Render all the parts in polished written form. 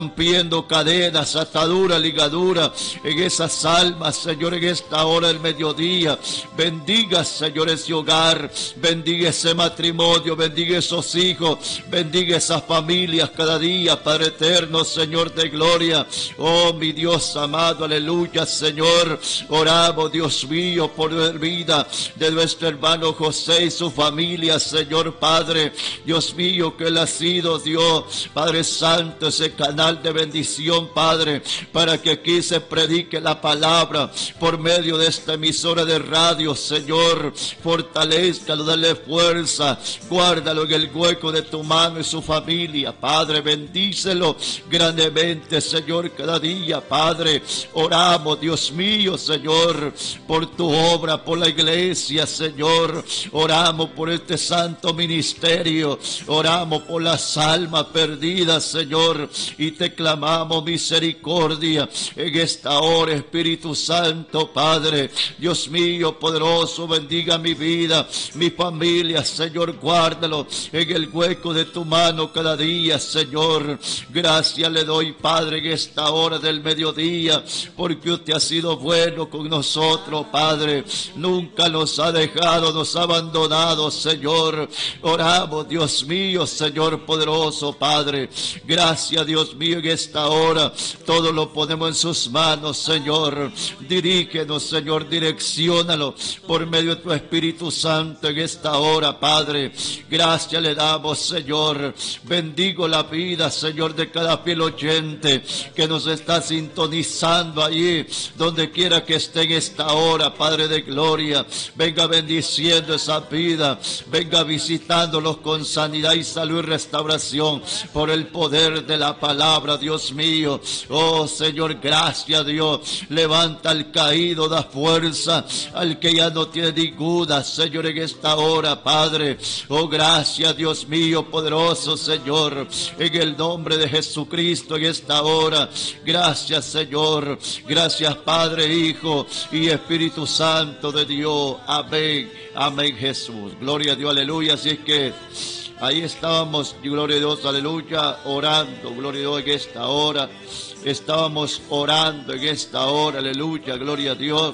rompiendo cadenas, ataduras, ligaduras en esas almas, Señor, en esta hora del mediodía. Bendiga, Señor, ese hogar, bendiga ese matrimonio, bendiga esos hijos, bendiga esas familias cada día, Padre eterno, Señor de gloria. Oh, mi Dios amado, aleluya, Señor. Oramos, Dios mío, por la vida de nuestro hermano José y su familia, Señor Padre. Dios mío, que él ha sido, Dios, Padre Santo, ese canal de bendición, Padre, para que aquí se predique la palabra por medio de esta emisora de radio, Señor. Fortalézcalo, dale fuerza, guárdalo en el hueco de tu mano y su familia, Padre. Bendícelo grandemente, Señor, cada día, Padre. Oramos, Dios mío, Señor, por tu obra, por la iglesia, Señor. Oramos por este santo ministerio, oramos por las almas perdidas, Señor, y te clamamos misericordia en esta hora, Espíritu Santo, Padre. Dios mío, poderoso, bendiga mi vida, mi familia, Señor, guárdalo en el hueco de tu mano cada día, Señor. Gracias le doy, Padre, en esta hora del mediodía, porque usted ha sido bueno con nosotros, Padre. Nunca nos ha dejado, nos ha abandonado, Señor. Oramos, Dios mío, Señor poderoso, Padre. Gracias, Dios mío, en esta hora todo lo ponemos en sus manos, Señor. Dirígenos, Señor, direcciónalo por medio de tu Espíritu Santo en esta hora, Padre. Gracias le damos, Señor. Bendigo la vida, Señor, de cada fiel oyente que nos está sintonizando allí, donde quiera que esté en esta hora, Padre de gloria. Venga bendiciendo esa vida, venga visitándolos con sanidad y salud y restauración por el poder de la palabra, Dios mío. Oh, Señor, gracias, Dios. Levanta al caído, da fuerza al que ya no tiene ninguna, Señor, en esta hora, Padre. Oh, gracias, Dios mío, poderoso, Señor, en el nombre de Jesucristo en esta hora. Gracias, Señor. Gracias, Padre, Hijo y Espíritu Santo de Dios. Amén. Amén, Jesús. Gloria a Dios, aleluya. Así es que ahí estábamos, gloria a Dios, aleluya, orando, gloria a Dios, en esta hora. Estábamos orando en esta hora, aleluya, gloria a Dios.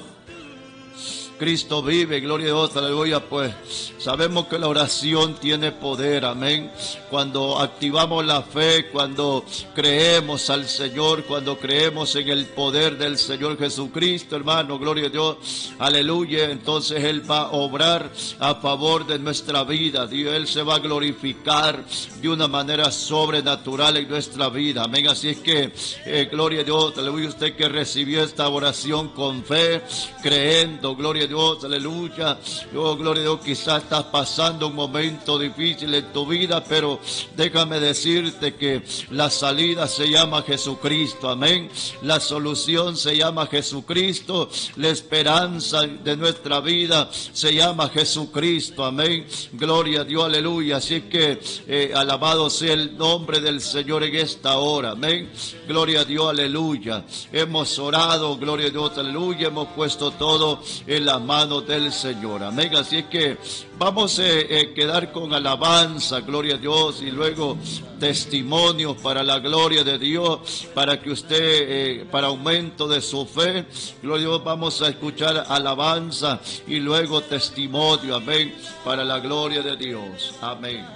Cristo vive, gloria a Dios, aleluya. Pues sabemos que la oración tiene poder, amén. Cuando activamos la fe, cuando creemos al Señor, cuando creemos en el poder del Señor Jesucristo, hermano, gloria a Dios, aleluya, entonces Él va a obrar a favor de nuestra vida. Dios, Él se va a glorificar de una manera sobrenatural en nuestra vida, amén. Así es que, gloria a Dios, aleluya, usted que recibió esta oración con fe, creyendo, gloria a Dios, aleluya. Oh, gloria a Dios, quizás estás pasando un momento difícil en tu vida, pero déjame decirte que la salida se llama Jesucristo, amén. La solución se llama Jesucristo, la esperanza de nuestra vida se llama Jesucristo, amén. Gloria a Dios, aleluya. Así que alabado sea el nombre del Señor en esta hora, amén. Gloria a Dios, aleluya. Hemos orado, gloria a Dios, aleluya. Hemos puesto todo en las manos del Señor, amén. Así que vamos a quedar con alabanza, gloria a Dios, y luego testimonios para la gloria de Dios, para que usted, para aumento de su fe, gloria a Dios, vamos a escuchar alabanza y luego testimonio, amén, para la gloria de Dios, amén.